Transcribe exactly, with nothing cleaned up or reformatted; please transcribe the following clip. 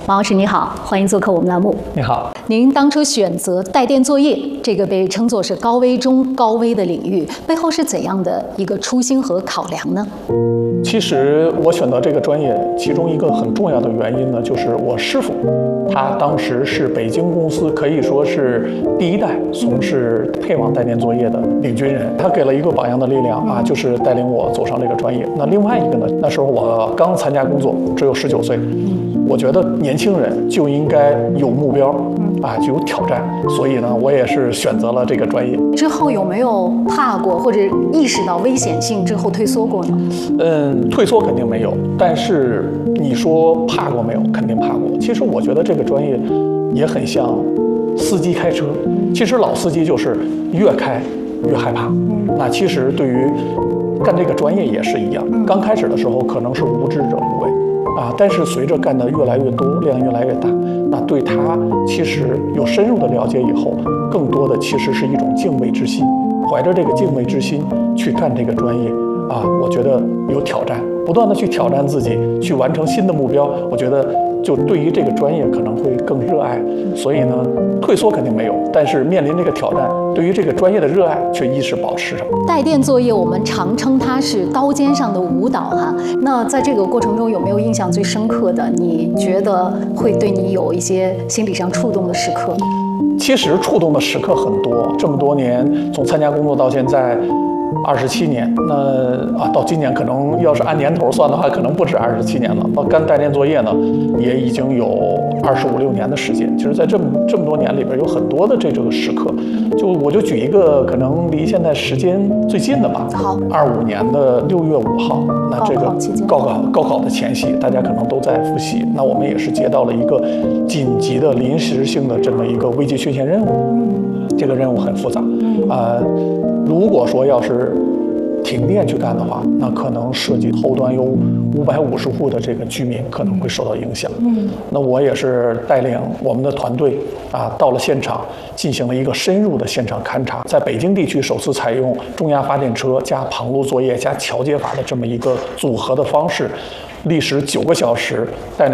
王老师你好，欢迎做客我们栏目。 你好， 您当初选择带电作业这个被称作是高危中高危的领域，背后是怎样的一个初心和考量呢？ 其实我选择这个专业，其中一个很重要的原因呢，就是我师傅，他当时是北京公司可以说是第一代从事配网带电作业的领军人，他给了一个榜样的力量啊，就是带领我走上这个专业。那另外一个呢，那时候我刚参加工作，只有十九岁，我觉得年轻人就应该有目标啊，就有挑战，所以呢，我也是选择了这个专业。 之后有没有怕过或者意识到危险性之后退缩过呢？ 嗯，退缩肯定没有，但是你说怕过没有？肯定怕过。其实我觉得这个专业也很像司机开车，其实老司机就是越开越害怕。那其实对于干这个专业也是一样，刚开始的时候可能是无知者无畏啊，但是随着干的越来越多，量越来越大，那对他其实有深入的了解以后，更多的其实是一种敬畏之心，怀着这个敬畏之心去干这个专业啊，我觉得有挑战，不断的去挑战自己，去完成新的目标，我觉得就对于这个专业可能会更热爱。所以呢，退缩肯定没有，但是面临这个挑战，对于这个专业的热爱却一直保持着。 带电作业我们常称它是刀尖上的舞蹈哈，那在这个过程中有没有印象最深刻的？你觉得会对你有一些心理上触动的时刻？ 其实触动的时刻很多，这么多年从参加工作到现在二十七年，那啊到今年可能要是按年头算的话，可能不止二十七年了。到干带电作业呢，也已经有二十五六年的时间。其实，在这么这么多年里边，有很多的这个时刻。就我就举一个可能离现在时间最近的吧。 好， 二五年的六月五号，那这个高考高考的前夕，大家可能都在复习。那我们也是接到了一个紧急的临时性的这么一个危机缺陷任务。这个任务很复杂，啊、呃。如果说要是停电去干的话，那可能涉及后端有五百五十户的这个居民可能会受到影响。嗯，那我也是带领我们的团队啊，到了现场进行了一个深入的现场勘查，在北京地区首次采用中压发电车加旁路作业加桥接法的这么一个组合的方式，历时九个小时带领